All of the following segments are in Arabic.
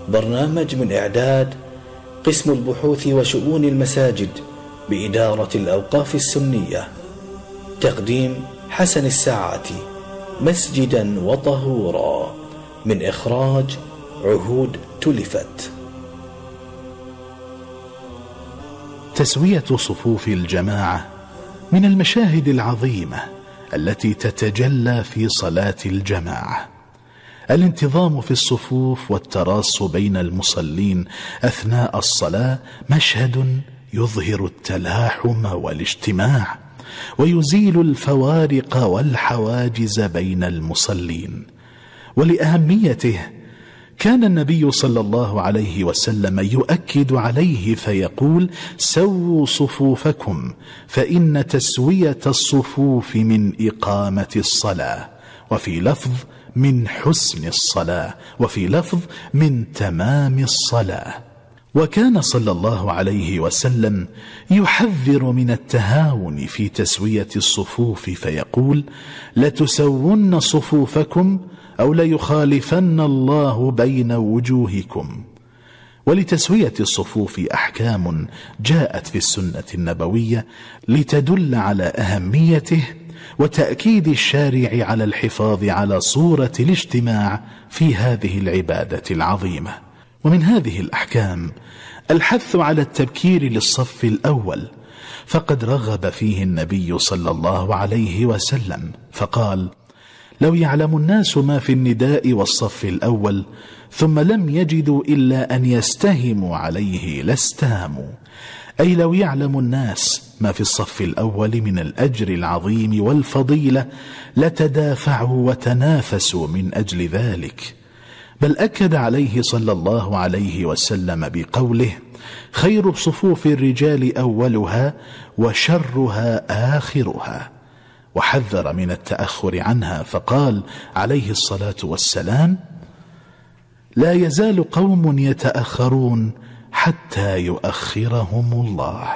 برنامج من إعداد قسم البحوث وشؤون المساجد بإدارة الأوقاف السنية. تقديم حسن الساعاتي، مسجدا وطهورا. من إخراج عهود تلفت. تسوية صفوف الجماعة من المشاهد العظيمة التي تتجلى في صلاة الجماعة. الانتظام في الصفوف والتراص بين المصلين أثناء الصلاة مشهد يظهر التلاحم والاجتماع، ويزيل الفوارق والحواجز بين المصلين. ولأهميته كان النبي صلى الله عليه وسلم يؤكد عليه فيقول: سووا صفوفكم، فإن تسوية الصفوف من إقامة الصلاة، وفي لفظ من حسن الصلاة، وفي لفظ من تمام الصلاة. وكان صلى الله عليه وسلم يحذر من التهاون في تسوية الصفوف فيقول: لتسون صفوفكم أو ليخالفن الله بين وجوهكم. ولتسوية الصفوف أحكام جاءت في السنة النبوية لتدل على أهميته وتأكيد الشارع على الحفاظ على صورة الاجتماع في هذه العبادة العظيمة. ومن هذه الأحكام الحث على التبكير للصف الأول، فقد رغب فيه النبي صلى الله عليه وسلم فقال: لو يعلم الناس ما في النداء والصف الأول ثم لم يجدوا إلا أن يستهموا عليه لاستهموا، أي لو يعلم الناس ما في الصف الأول من الأجر العظيم والفضيلة لتدافعوا وتنافسوا من أجل ذلك. بل أكد عليه صلى الله عليه وسلم بقوله: خير صفوف الرجال أولها وشرها آخرها، وحذر من التأخر عنها فقال عليه الصلاة والسلام: لا يزال قوم يتأخرون حتى يؤخرهم الله.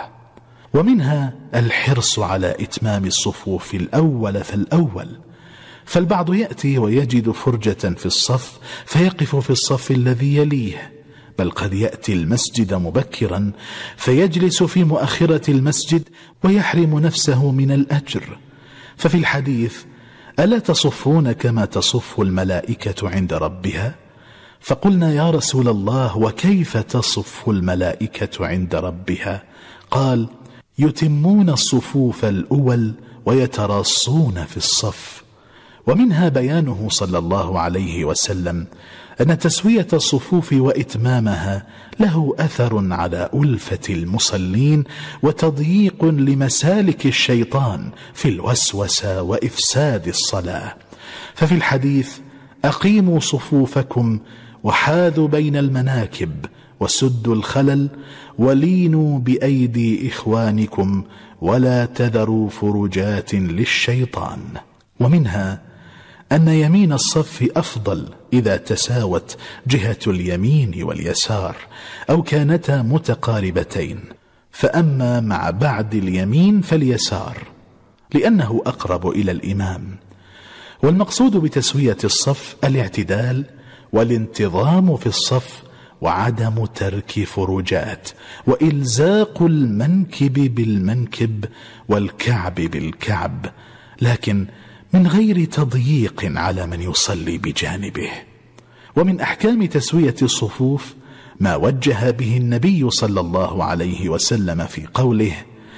ومنها الحرص على إتمام الصفوف الأول فالأول، فالبعض يأتي ويجد فرجة في الصف فيقف في الصف الذي يليه، بل قد يأتي المسجد مبكرا فيجلس في مؤخرة المسجد ويحرم نفسه من الأجر. ففي الحديث: ألا تصفون كما تصف الملائكة عند ربها؟ فقلنا: يا رسول الله، وكيف تصف الملائكة عند ربها؟ قال: يتمون الصفوف الأول ويتراصون في الصف. ومنها بيانه صلى الله عليه وسلم أن تسوية الصفوف وإتمامها له أثر على ألفة المصلين وتضييق لمسالك الشيطان في الوسوسة وإفساد الصلاة. ففي الحديث: أقيموا صفوفكم وحاذوا بين المناكب وسدوا الخلل ولينوا بأيدي إخوانكم ولا تذروا فرجات للشيطان. ومنها أن يمين الصف أفضل إذا تساوت جهة اليمين واليسار أو كانتا متقاربتين، فأما مع بعد اليمين فاليسار لأنه أقرب إلى الإمام. والمقصود بتسوية الصف الاعتدال والانتظام في الصف وعدم ترك فرجات وإلزاق المنكب بالمنكب والكعب بالكعب، لكن من غير تضييق على من يصلي بجانبه. ومن أحكام تسوية الصفوف ما وجه به النبي صلى الله عليه وسلم في قوله: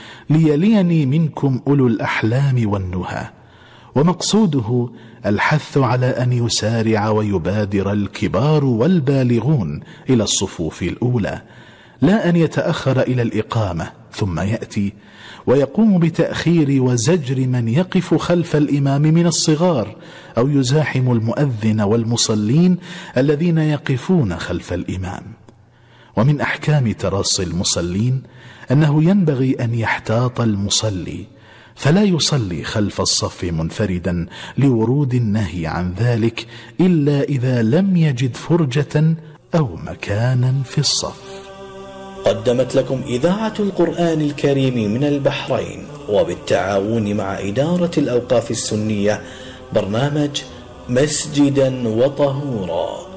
ليليني منكم أولو الأحلام والنهى. ومقصوده الحث على أن يسارع ويبادر الكبار والبالغون إلى الصفوف الأولى، لا أن يتأخر إلى الإقامة ثم يأتي ويقوم بتأخير وزجر من يقف خلف الإمام من الصغار، أو يزاحم المؤذن والمصلين الذين يقفون خلف الإمام. ومن أحكام تراصي المصلين أنه ينبغي أن يحتاط المصلي فلا يصلي خلف الصف منفردا لورود النهي عن ذلك إلا إذا لم يجد فرجة أو مكانا في الصف. قدمت لكم إذاعة القرآن الكريم من البحرين وبالتعاون مع إدارة الأوقاف السنية برنامج مسجدا وطهورا.